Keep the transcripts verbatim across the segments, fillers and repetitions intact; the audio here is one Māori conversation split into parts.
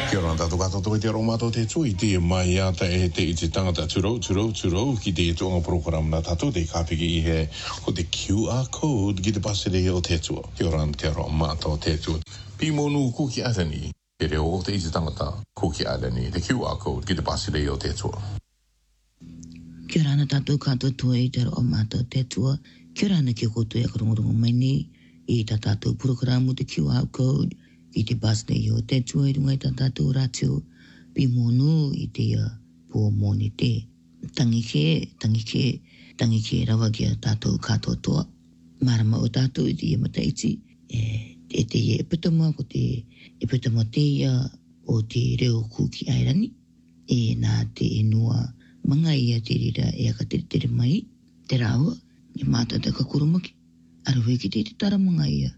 Kia ora tātou katoa te aromato te tui te mai ata e te i te tangata turo, turo, turo ki te tuanga program na tātou te kāpiki i he ko te Q R code ki te pasere o te tua. Kia ora te aromato te tua. Pi monu kuki atani, e reo o te i te tangata kuki atani, te Q R code ki te pasere o te tua. Kia ora na tātou katoa tua i te aromato te tua. Kia ora na ki koto e karongorungo mai ni i ta tātou programu te Q R code i te birthday o te tua i runga i ta tātou rātio pi monu i te uh, po moni te tangi ke, tangi ke, tangi ke rawa ki a tātou katoa toa. Marama o tātou i te ia mataiti e, e te ia epitama ko te epitama te ia o te reo kuki airani e nā te enua manga ia te rira e aka tere tere mai te rāua e māta te kakurumaki aruwe ki te te taramanga ia.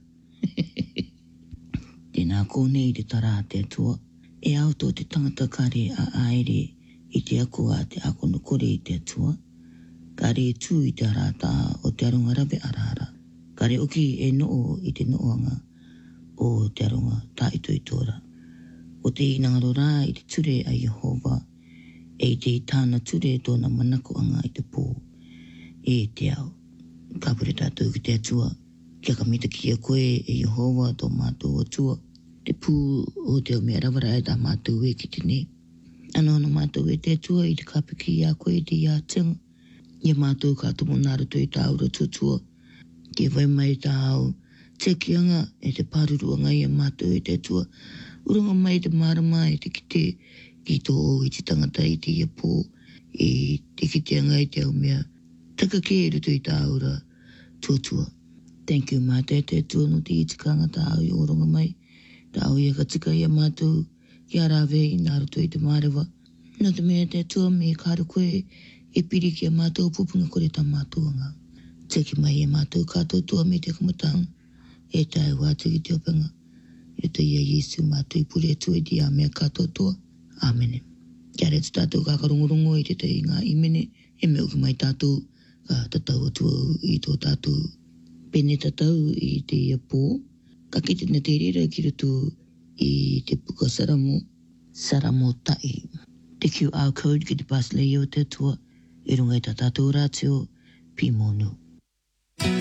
Tēnā kōnei te tara te atua, e auto te tangata kare a aere i te ako a te ako no kore i te atua. Kare tū i te arata o te aronga rawe arara. Kare oki e noo i te nooanga o te aronga tā ito i tōra. O te inangaro rā i te ture a Jehova, e te i tāna ture tōna manakoanga i te pō, e te au. Ka pure tātou ki te atua, kia ka mita ki a koe e Jehova tō mātou atua. Te pū o te o mea rawara e tā mātou e ki te ne. Ano ana mātou e te atua i te kapiki i a koe i te i a tinga. Ia mātou ka tumu nāruto i tā aura tuatua. Ke vai mai tā au te kianga e te pāruruanga i a mātou e te atua. Urunga mai te marama e te kite ki tō o i te tangata i te ia pō. E te kiteanga i te au mea. Taka ke e ruto i tā aura tuatua. Thank you mā te te atua no te itikanga tā au i orunga mai. Tā au ia ka tika ia mātou ki a rāwe i nāruto i te mārewa. No te mea te atua me kāra koe e piri ki a mātou pupunga kore tā mātouanga. Teki mai e mātou kātou tua me te kamatang e tai wātu ki te openga. I te ia Yesu mātou i pure atua i te a mea kātou tua. Āmene. Kia re tu tātou kākarongorungo i te te i ngā imene e me uki mai tātou ka tatau atua i tō tātou pene tatau i te ia pō. Ka kite na te rira ki rutu i te puka saramo, saramo tai. Te Q R code ki te paslei o te atua, i runga i ta tātou rātio, pi monu.